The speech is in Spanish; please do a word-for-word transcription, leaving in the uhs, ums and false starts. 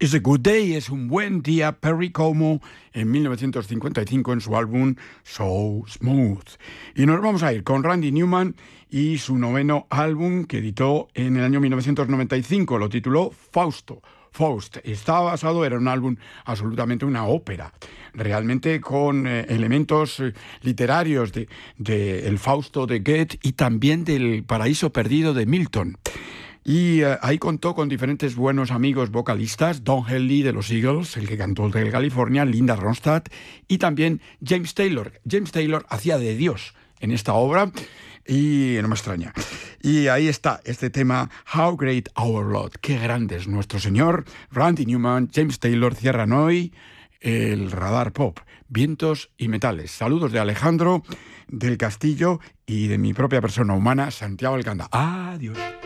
It's a Good Day, es un buen día, Perry Como, en mil novecientos cincuenta y cinco en su álbum So Smooth. Y nos vamos a ir con Randy Newman y su noveno álbum que editó en el año mil novecientos noventa y cinco, lo tituló Fausto. Faust estaba basado, era un álbum absolutamente una ópera, realmente con eh, elementos eh, literarios de, de El Fausto de Goethe y también del Paraíso Perdido de Milton. Y uh, ahí contó con diferentes buenos amigos vocalistas, Don Henley de los Eagles, el que cantó el Hotel California, Linda Ronstadt, y también James Taylor. James Taylor hacía de Dios en esta obra, y no me extraña. Y ahí está este tema, How Great Our Lord. Qué grande es nuestro Señor. Randy Newman, James Taylor cierran hoy el Radar Pop, Vientos y Metales. Saludos de Alejandro del Castillo y de mi propia persona humana, Santiago Alcanda. Adiós.